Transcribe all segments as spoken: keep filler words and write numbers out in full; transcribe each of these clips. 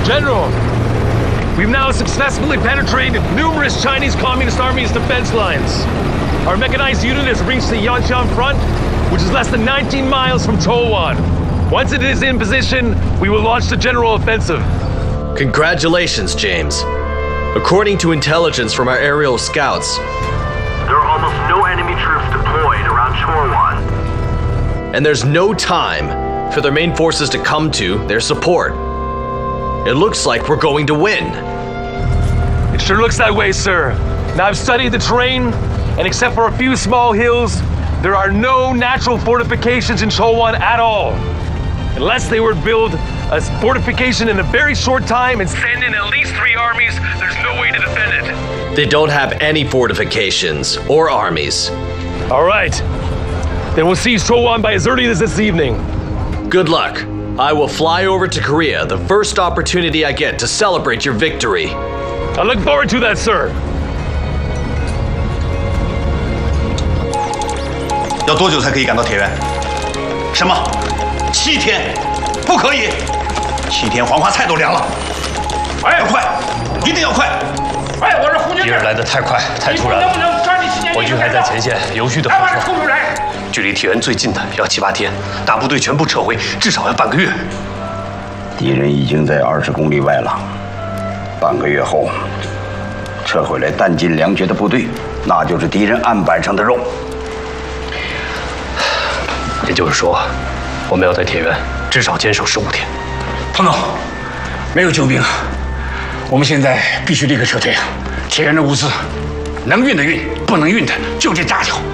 General, we've now successfully penetrated numerous Chinese Communist Army's defense lines. Our mechanized unit has reached the Yantian front, which is less than nineteen miles from Chowan. Once it is in position, we will launch the general offensive. Congratulations, James. According to intelligence from our aerial scouts, there are almost no enemy troops deployed around Chowan. And there's no time for their main forces to come to their support. It looks like we're going to win. It sure looks that way, sir. Now I've studied the terrain, and except for a few small hills, there are no natural fortifications in Chowan at all. Unless they would build a fortification in a very short time and send in at least three armies, there's no way to defend it. They don't have any fortifications or armies. All right. Then we'll seize Chowan by as early as this evening. Good luck. I will fly over to Korea the first opportunity I get to celebrate your victory. I look forward to that, sir. 要多久才可以赶到铁原？什么？七天？不可以！七天黄花菜都凉了。哎，要快，一定要快！ 哎，我是胡军。 敌人来得太快，太突然了。我军还在前线有序的补充，距离铁原最近的要七八天，大部队全部撤回，至少要半个月。 敌人已经在二十公里外了，半个月后撤回来弹尽粮绝的部队，那就是敌人案板上的肉。 也就是说，我们要在铁原至少坚守十五天。 彭总，没有救兵，我们现在必须立刻撤退啊！铁原的物资，能运的运，不能运的就地炸掉。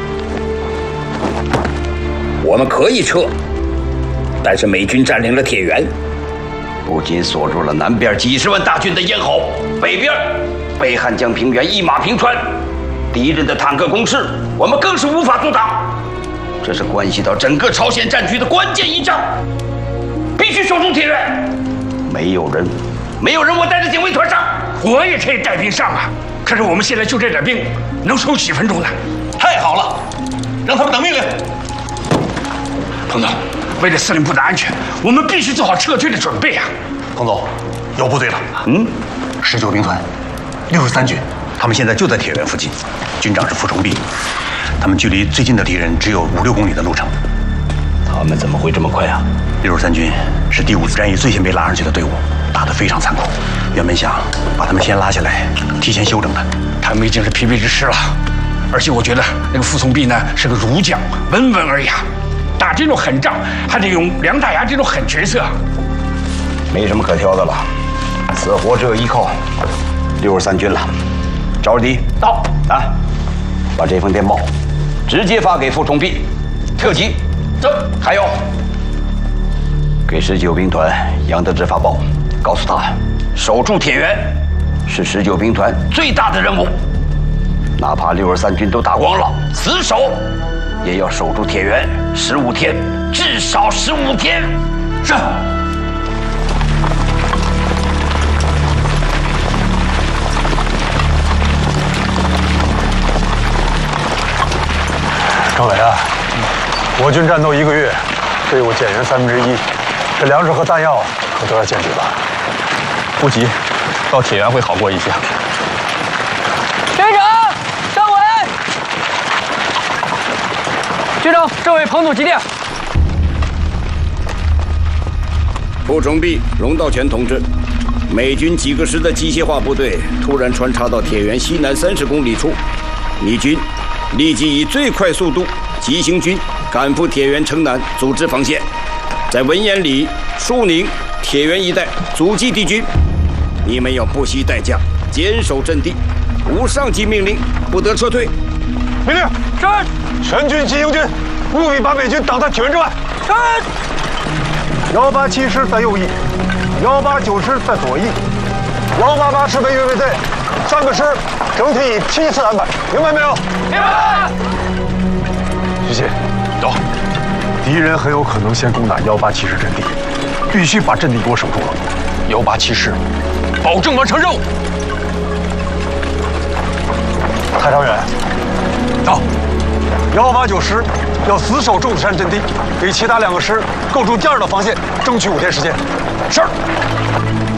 我们可以撤，但是美军占领了铁原，不仅锁住了南边几十万大军的咽喉，北边北汉江平原一马平川，敌人的坦克攻势，我们更是无法阻挡。 这是关系到整个朝鲜战局的关键一仗，必须守住铁原。没有人，没有人，我带着警卫团上。 我也可以带兵上啊，可是我们现在就这点兵，能守几分钟呢？ 太好了，让他们等命令。 彭总，为了司令部的安全，我们必须做好撤退的准备啊。 彭总，有部队了。嗯，十九兵团，六十三军，他们现在就在铁原附近，军长是傅崇弼。 他们距离最近的敌人只有五六公里的路程， 他们怎么会这么快啊？ 六十三军是第五次战役最先被拉上去的队伍，打得非常残酷。原本想把他们先拉下来，提前休整的， 他们已经是疲惫之师了。而且我觉得那个傅聪弼呢是个儒将，温文尔雅，打这种狠仗还得用梁大牙这种狠角色。 没什么可挑的了，死活只有依靠六十三军了。赵尔迪到啊，把这封电报。 直接发给傅崇弼，特急。走，还有，给十九兵团杨德志发报，告诉他，守住铁原是十九兵团最大的任务。哪怕六十三军都打光了，死守也要守住铁原十五天，至少十五天。是。 政委啊，我军战斗一个月，队伍减员三分之一，这粮食和弹药可都要见底了。不急，到铁原会好过一些。 连长，政委，局长，政委彭总急电。 傅崇弼、荣道全同志，美军几个师的机械化部队突然穿插到铁原西南三十公里处，你军。 立即以最快速度急行军赶赴铁原城南，组织防线，在文彦里、舒宁、铁原一带阻击敌军。你们要不惜代价坚守阵地，无上级命令不得撤退。 命令是。全军急行军，务必把美军挡在铁原之外。是。幺八七师在右翼，幺八九师在左翼，幺八八师被预备队，三个师整体以批次安排，明白没有？ 明白。徐谢，走。敌人很有可能先攻打幺八七师阵地，必须把阵地给我守住了。幺八七师，保证完成任务。太长远，到。幺八九师要死守众子山阵地，给其他两个师构筑第二道防线，争取五天时间。是。